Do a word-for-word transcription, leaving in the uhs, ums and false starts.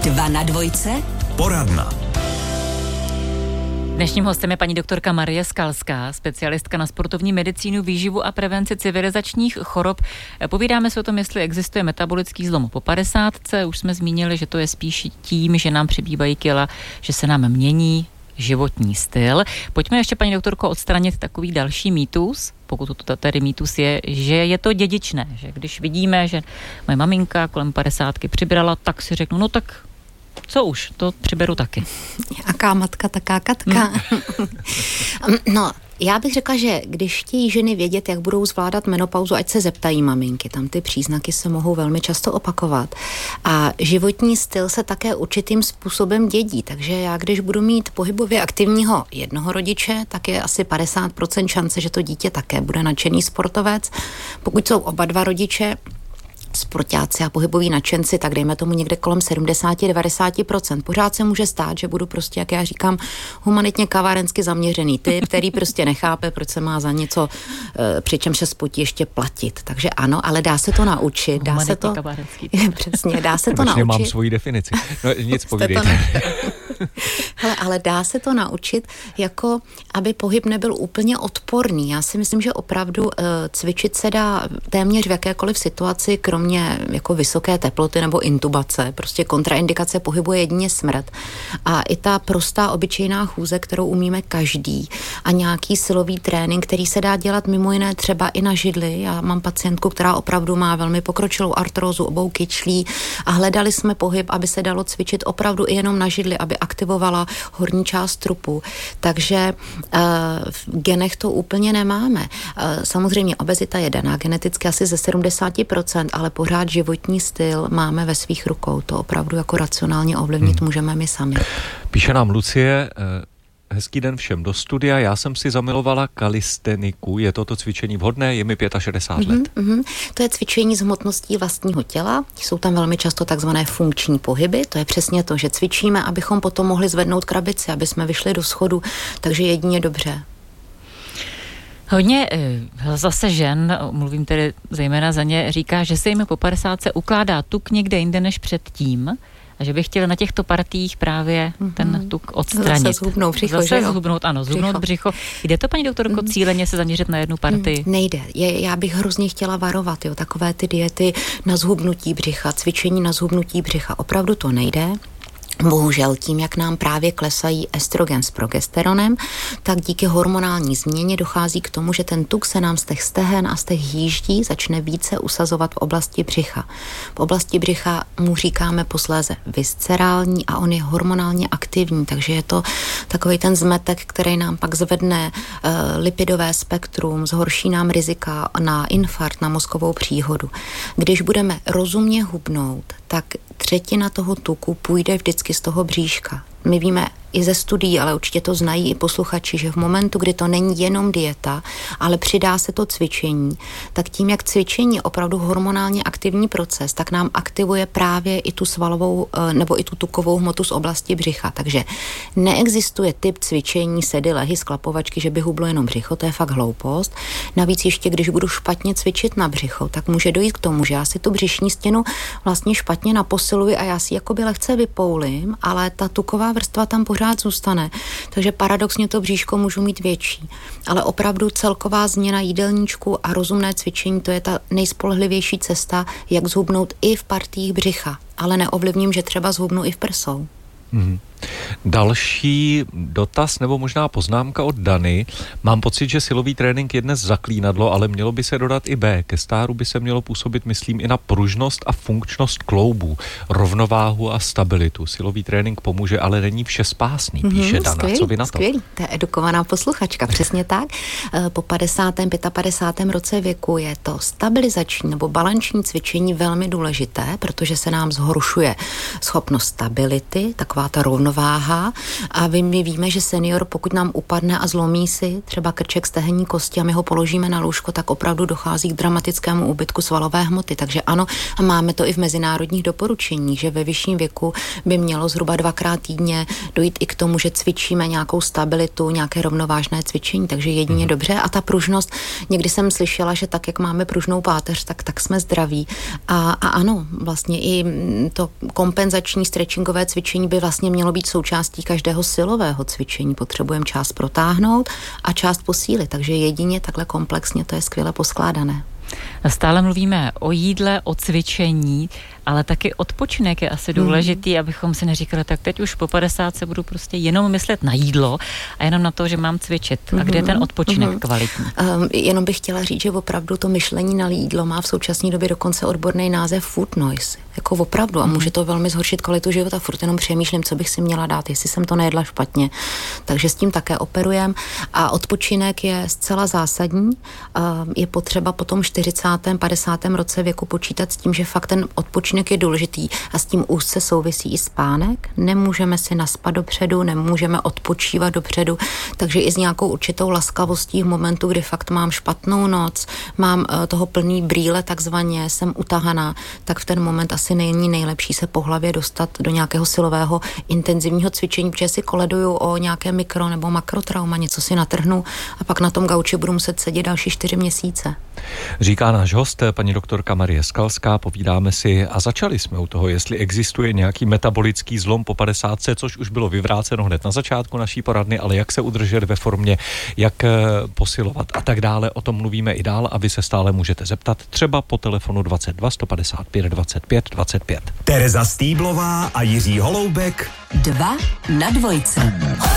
Dva na dvojce. Poradna. Dnešním hostem je paní doktorka Marie Skalská, specialistka na sportovní medicínu, výživu a prevenci civilizačních chorob. Povídáme se o tom, jestli existuje metabolický zlom po padesátce. Už jsme zmínili, že to je spíš tím, že nám přibývají kila, že se nám mění životní styl. Pojďme ještě, paní doktorko, odstranit takový další mýtus, pokud to tady mýtus je, že je to dědičné, že když vidíme, že moje maminka kolem padesátky přibrala, tak si řeknu, no tak co už, to přiberu taky. Jaká matka, taká katka. No, já bych řekla, že když chtějí ženy vědět, jak budou zvládat menopauzu, ať se zeptají maminky, tam ty příznaky se mohou velmi často opakovat. A životní styl se také určitým způsobem dědí, takže já když budu mít pohybově aktivního jednoho rodiče, tak je asi padesát procent šance, že to dítě také bude nadšený sportovec. Pokud jsou oba dva rodiče sportáci a pohyboví nadšenci, tak dejme tomu někde kolem sedmdesát až devadesát procent. Pořád se může stát, že budu prostě, jak já říkám, humanitně kavárensky zaměřený typ, který prostě nechápe, proč se má za něco, přičem se spotí ještě platit. Takže ano, ale dá se to naučit. Dá se to, přesně, dá se to naučit. mám svoji definici. No, nic povídejte. Hele, ale dá se to naučit, jako aby pohyb nebyl úplně odporný. Já si myslím, že opravdu uh, cvičit se dá téměř v jakékoliv situaci, kromě jako vysoké teploty nebo intubace. Prostě kontraindikace pohybu je jedině smrt. A i ta prostá obyčejná chůze, kterou umíme každý, a nějaký silový trénink, který se dá dělat mimo jiné třeba i na židli. Já mám pacientku, která opravdu má velmi pokročilou artrózu obou kyčlí a hledali jsme pohyb, aby se dalo cvičit opravdu i jenom na židli, aby aktivovala horní část trupu. Takže uh, v genech to úplně nemáme. Uh, samozřejmě obezita je daná geneticky asi ze sedmdesát procent, ale pořád životní styl máme ve svých rukou. To opravdu jako racionálně ovlivnit hmm. můžeme my sami. Píše nám Lucie, hezký den všem do studia. Já jsem si zamilovala kalisteniku. Je toto cvičení vhodné? Je mi šedesát pět let. Mm-hmm, mm-hmm. To je cvičení s hmotností vlastního těla. Jsou tam velmi často takzvané funkční pohyby. To je přesně to, že cvičíme, abychom potom mohli zvednout krabici, aby jsme vyšli do schodu. Takže jedině dobře. Hodně zase žen, mluvím tedy zejména za ně, říká, že se jim po padesátce ukládá tuk někde jinde než předtím a že by chtěli na těchto partiích právě mm-hmm. ten tuk odstranit. Zase zhubnout břicho, Zase že jo? zhubnout, ano, zhubnout břicho. břicho. Jde to, paní doktorko, mm-hmm. cíleně se zaměřit na jednu partii? Mm, nejde. Je, já bych hrozně chtěla varovat, jo, takové ty diety na zhubnutí břicha, cvičení na zhubnutí břicha. Opravdu to nejde. Bohužel tím, jak nám právě klesají estrogen s progesteronem, tak díky hormonální změně dochází k tomu, že ten tuk se nám z těch stehen a z těch jíždí začne více usazovat v oblasti břicha. V oblasti břicha mu říkáme posléze viscerální a on je hormonálně aktivní, takže je to takový ten zmetek, který nám pak zvedne uh, lipidové spektrum, zhorší nám rizika na infarkt, na mozkovou příhodu. Když budeme rozumně hubnout, tak třetina toho tuku půjde vždycky z toho bříška. My víme i ze studií, ale určitě to znají i posluchači, že v momentu, kdy to není jenom dieta, ale přidá se to cvičení, tak tím, jak cvičení je opravdu hormonálně aktivní proces, tak nám aktivuje právě i tu svalovou nebo i tu tukovou hmotu z oblasti břicha. Takže neexistuje typ cvičení sedy, lehy, sklapovačky, že by hublo jenom břicho, to je fakt hloupost. Navíc ještě, když budu špatně cvičit na břicho, tak může dojít k tomu, že já si tu břišní stěnu vlastně špatně naposiluji a já si jakoby lehce vypoulím, ale ta tuková vrstva tam pořád zůstane. Takže paradoxně to bříško můžu mít větší. Ale opravdu celková změna jídelníčku a rozumné cvičení, to je ta nejspolehlivější cesta, jak zhubnout i v partiích břicha. Ale neovlivním, že třeba zhubnu i v prsou. Mm-hmm. Další dotaz nebo možná poznámka od Dany. Mám pocit, že silový trénink je dnes zaklínadlo, ale mělo by se dodat i B. Ke stáru by se mělo působit, myslím, i na pružnost a funkčnost kloubů, rovnováhu a stabilitu. Silový trénink pomůže, ale není všespásný, píše mm-hmm, Dana. Skvělý, Co vy na to? Skvělý, to je edukovaná posluchačka, přesně tak. Po padesátém, padesátém pátém roce věku je to stabilizační nebo balanční cvičení velmi důležité, protože se nám zhoršuje schopnost stability, taková ta rovnováha rovnováha a my víme, že senior, pokud nám upadne a zlomí si třeba krček stehenní kosti a my ho položíme na lůžko, tak opravdu dochází k dramatickému úbytku svalové hmoty. Takže ano, a máme to i v mezinárodních doporučeních, že ve vyšším věku by mělo zhruba dvakrát týdně dojít i k tomu, že cvičíme nějakou stabilitu, nějaké rovnovážné cvičení, takže jedině hmm. dobře. A ta pružnost, někdy jsem slyšela, že tak, jak máme pružnou páteř, tak, tak jsme zdraví. A, a ano, vlastně i to kompenzační stretchingové cvičení by vlastně mělo být součástí každého silového cvičení. Potřebujeme část protáhnout a část posílit, takže jedině takhle komplexně to je skvěle poskládané. Stále mluvíme o jídle, o cvičení, ale taky odpočinek je asi důležitý, mm. abychom si neříkali, tak teď už po padesátce budu prostě jenom myslet na jídlo a jenom na to, že mám cvičit. Mm. A kde je ten odpočinek mm. kvalitní? Um, jenom bych chtěla říct, že opravdu to myšlení na jídlo má v současné době dokonce odborný název food noise. Jako opravdu. A mm. může to velmi zhoršit kvalitu života. Furt jenom přemýšlím, co bych si měla dát, jestli jsem to nejedla špatně. Takže s tím také operujem. A odpočinek je zcela zásadní. Um, je potřeba potom čtyřicátém padesátém roce věku počítat s tím, že fakt ten odpočinek je důležitý a s tím úzce souvisí i spánek. Nemůžeme si naspat dopředu, nemůžeme odpočívat dopředu, takže i s nějakou určitou laskavostí v momentu, kdy fakt mám špatnou noc, mám uh, toho plný brýle takzvaně, jsem utahaná, tak v ten moment asi není nejlepší se po hlavě dostat do nějakého silového intenzivního cvičení, protože si koleduju o nějaké mikro nebo makrotrauma, něco si natrhnu a pak na tom gauči budu muset sedět další čtyři měsíce. Říká náš host, paní doktorka Marie Skalská, povídáme si a začali jsme u toho, jestli existuje nějaký metabolický zlom po padesátce, což už bylo vyvráceno hned na začátku naší poradny, ale jak se udržet ve formě, jak posilovat a tak dále, o tom mluvíme i dál a vy se stále můžete zeptat třeba po telefonu dvacet dva sto padesát pět dvacet pět dvacet pět. Tereza Stýblová a Jiří Holoubek. Dva na dvojce.